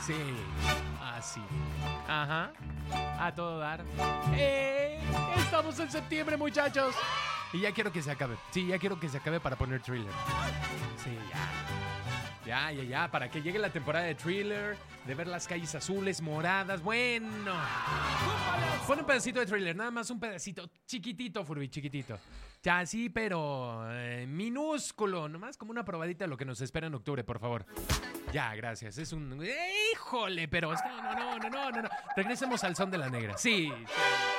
Sí, así. Ajá, a todo dar. Estamos en septiembre, muchachos. Y ya quiero que se acabe. Sí, ya quiero que se acabe para poner Thriller. Sí, ya, para que llegue la temporada de Thriller, de ver las calles azules, moradas. Bueno, pon un pedacito de Thriller, nada más un pedacito, chiquitito, Furby, chiquitito. Ya, sí, pero minúsculo, nomás como una probadita de lo que nos espera en octubre, por favor. Ya, gracias, es un... ¡Híjole! Pero no. Regresemos al son de la negra. Sí.